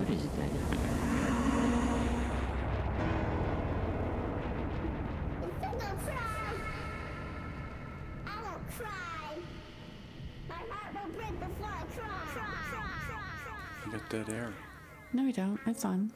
What is that? Don't cry. I won't cry. My heart will break before I cry. You got dead air. No, we don't. It's on.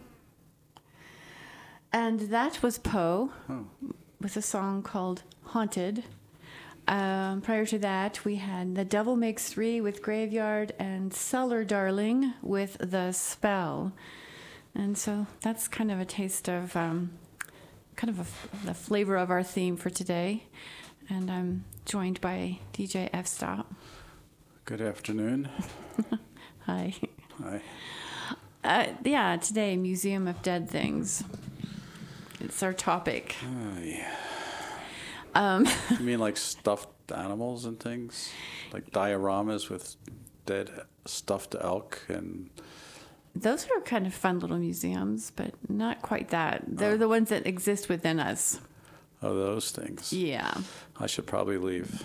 And that was Poe with a song called Haunted. Prior to that, we had The Devil Makes Three with Graveyard and Cellar Darling with The Spell. And so that's kind of a taste of the flavor of our theme for today. And I'm joined by DJ F-Stop. Good afternoon. Hi. Hi. Yeah, today, Museum of Dead Things. It's our topic. Oh, yeah. You mean like stuffed animals and things? Like dioramas with dead stuffed elk and... Those are kind of fun little museums, but not quite that. They're the ones that exist within us. Oh, those things. Yeah. I should probably leave.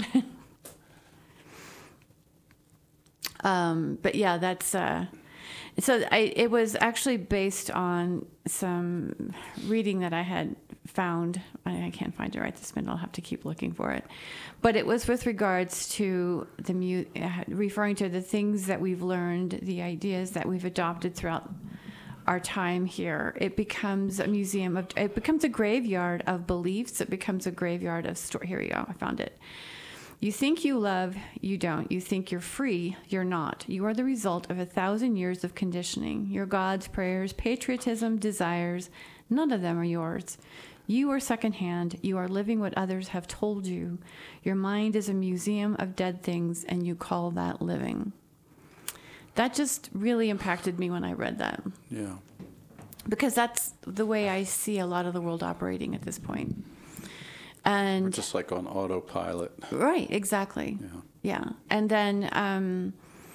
But yeah, that's... it was actually based on some reading that I had found. I can't find it right this minute. I'll have to keep looking for it. But it was with regards to referring to the things that we've learned, the ideas that we've adopted throughout our time here. It becomes a museum of... It becomes a graveyard of beliefs. It becomes a graveyard of story. Here we go. I found it. You think you love, you don't. You think you're free, you're not. You are the result of 1,000 years of conditioning. Your gods, prayers, patriotism, desires, none of them are yours. You are secondhand. You are living what others have told you. Your mind is a museum of dead things, and you call that living. That just really impacted me when I read that. Yeah. Because that's the way I see a lot of the world operating at this point. And We're just like on autopilot. Right, exactly. Yeah. And then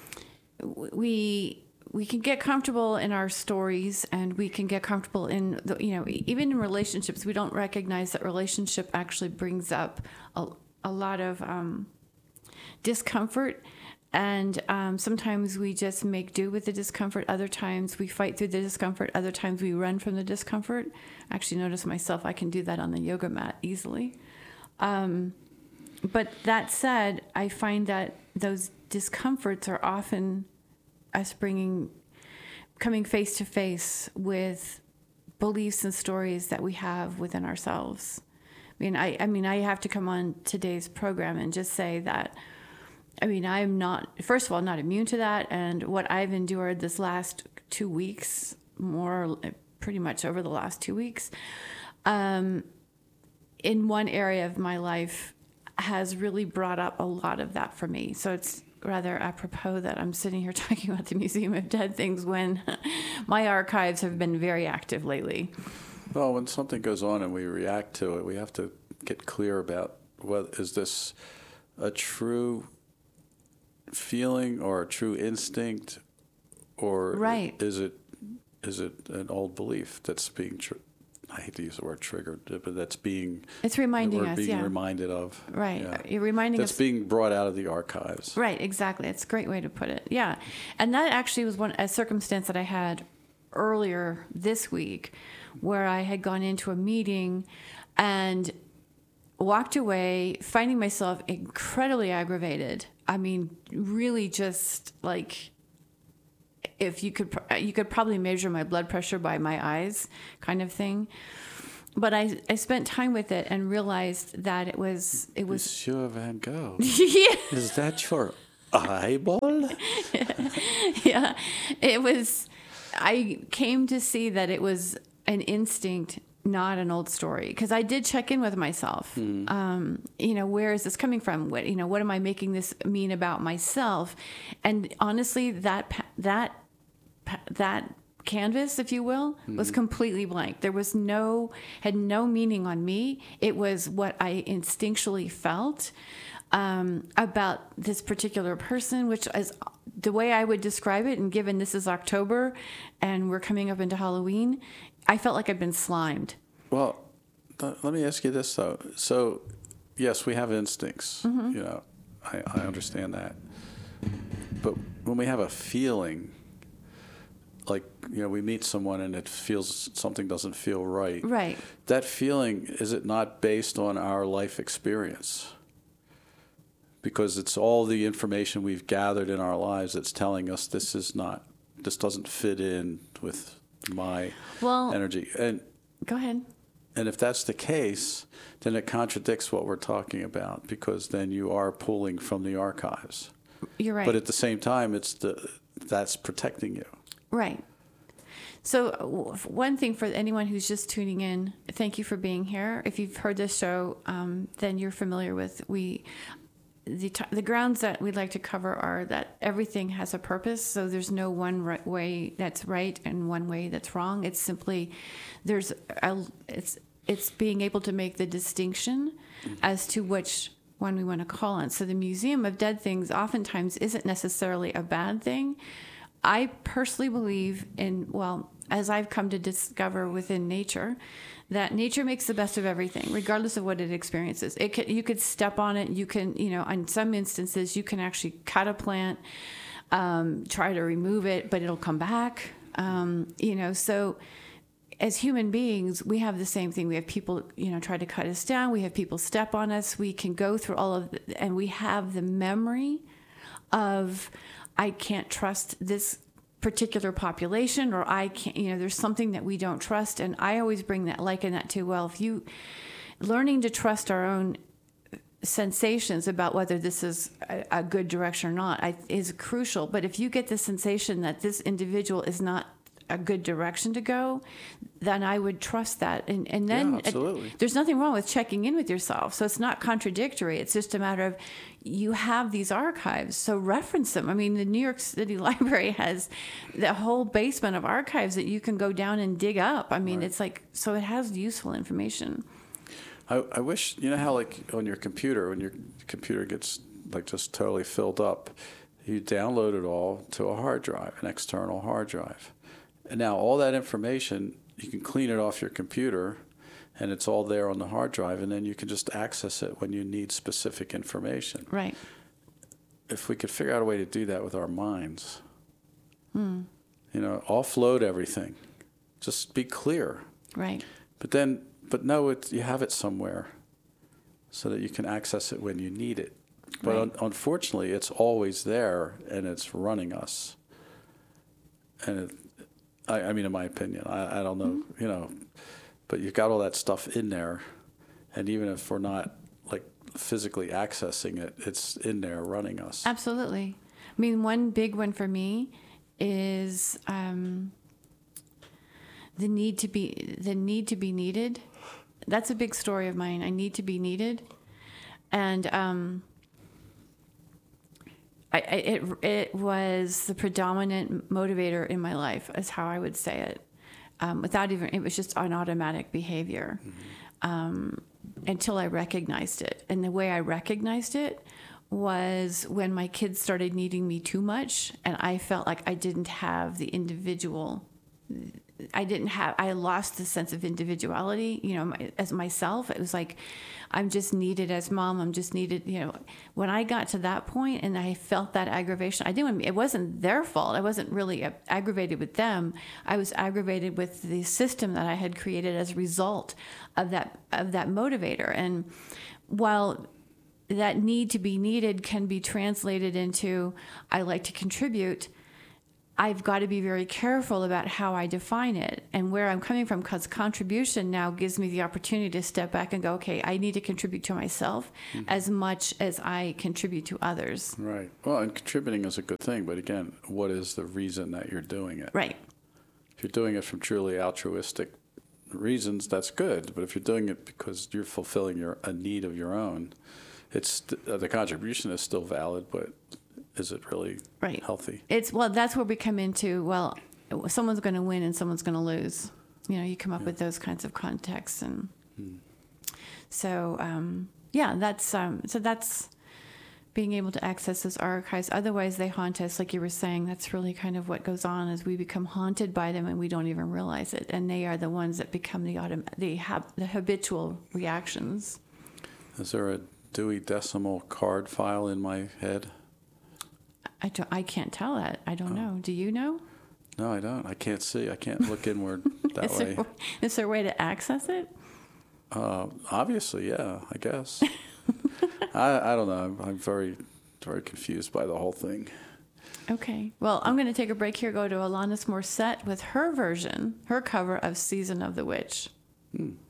we can get comfortable in our stories, and we can get comfortable in even in relationships. We don't recognize that relationship actually brings up a lot of discomfort, and sometimes we just make do with the discomfort. Other times we fight through the discomfort. Other times we run from the discomfort. I actually notice myself, I can do that on the yoga mat easily. But that said, I find that those discomforts are often us coming face to face with beliefs and stories that we have within ourselves. I mean, I have to come on today's program and just say that, I'm not, first of all, not immune to that. And what I've endured this last 2 weeks, pretty much over the last 2 weeks, in one area of my life has really brought up a lot of that for me. So it's rather apropos that I'm sitting here talking about the Museum of Dead Things when my archives have been very active lately. Well, when something goes on and we react to it, we have to get clear about is this a true feeling or a true instinct, or right. is it an old belief that's being I hate to use the word triggered, but that's being... It's reminding us, being reminded of. Right. Yeah. You're reminding us... That's being brought out of the archives. Right, exactly. It's a great way to put it. Yeah. And that actually was a circumstance that I had earlier this week where I had gone into a meeting and walked away finding myself incredibly aggravated. I mean, really just like... If you could probably measure my blood pressure by my eyes, kind of thing. But I spent time with it and realized that it was Monsieur Van Gogh. Yeah. Is that your eyeball? Yeah, it was. I came to see that it was an instinct, not an old story. Because I did check in with myself. Where is this coming from? What am I making this mean about myself? And honestly, that canvas, if you will, was completely blank. There was had no meaning on me. It was what I instinctually felt about this particular person, which is the way I would describe it. And given this is October and we're coming up into Halloween, I felt like I'd been slimed. Well, let me ask you this, though. So, yes, we have instincts. I understand that. But when we have a feeling, like, we meet someone and it feels something doesn't feel right. Right. That feeling, is it not based on our life experience? Because it's all the information we've gathered in our lives that's telling us this doesn't fit in with my energy. And go ahead. And if that's the case, then it contradicts what we're talking about, because then you are pulling from the archives. You're right. But at the same time, that's protecting you. Right. So one thing for anyone who's just tuning in, thank you for being here. If you've heard this show, then you're familiar with the grounds that we'd like to cover are that everything has a purpose. So there's no one way that's right and one way that's wrong. It's simply it's being able to make the distinction as to which one we want to call on. So the Museum of Dead Things oftentimes isn't necessarily a bad thing. I personally believe as I've come to discover within nature, that nature makes the best of everything, regardless of what it experiences. You could step on it. You can, in some instances, you can actually cut a plant, try to remove it, but it'll come back. So as human beings, we have the same thing. We have people, try to cut us down. We have people step on us. We can go through all of it, and we have the memory of, I can't trust this particular population, or I can't, there's something that we don't trust. And I always liken that to, if you learning to trust our own sensations about whether this is a good direction or not is crucial. But if you get the sensation that this individual is not a good direction to go, then I would trust that. And then absolutely. There's nothing wrong with checking in with yourself. So it's not contradictory. It's just a matter of, you have these archives, so reference them. I mean, the New York City Library has the whole basement of archives that you can go down and dig up. I mean, It's like, so it has useful information. I wish, how like on your computer, when your computer gets like just totally filled up, you download it all to a hard drive, an external hard drive. And now all that information, you can clean it off your computer, and it's all there on the hard drive, and then you can just access it when you need specific information. Right. If we could figure out a way to do that with our minds, offload everything, just be clear. Right. But know you have it somewhere so that you can access it when you need it. But unfortunately, it's always there, and it's running us. And in my opinion, I don't know, but you've got all that stuff in there, and even if we're not like physically accessing it, it's in there running us. Absolutely. I mean, one big one for me is the need to be needed. That's a big story of mine. I need to be needed, and it was the predominant motivator in my life, is how I would say it. It was just an automatic behavior until I recognized it. And the way I recognized it was when my kids started needing me too much, and I felt like I didn't have the individual. I lost the sense of individuality, as myself. It was like, I'm just needed as mom. I'm just needed, when I got to that point and I felt that aggravation, it wasn't their fault. I wasn't really aggravated with them. I was aggravated with the system that I had created as a result of that motivator. And while that need to be needed can be translated into, I like to contribute, I've got to be very careful about how I define it and where I'm coming from, because contribution now gives me the opportunity to step back and go, okay, I need to contribute to myself as much as I contribute to others. Right. Well, and contributing is a good thing, but again, what is the reason that you're doing it? Right. If you're doing it from truly altruistic reasons, that's good. But if you're doing it because you're fulfilling a need of your own, the contribution is still valid, but is it really healthy? That's where we come into, someone's going to win and someone's going to lose. You come up with those kinds of contexts. And so that's being able to access those archives. Otherwise, they haunt us, like you were saying. That's really kind of what goes on, is we become haunted by them and we don't even realize it. And they are the ones that become the habitual reactions. Is there a Dewey Decimal card file in my head? I can't tell that. I don't know. Do you know? No, I don't. I can't see. I can't look inward that way. Is there a way to access it? Obviously, yeah, I guess. I don't know. I'm very, very confused by the whole thing. Okay. Well, I'm going to take a break here, go to Alanis Morissette with her version, her cover of Season of the Witch.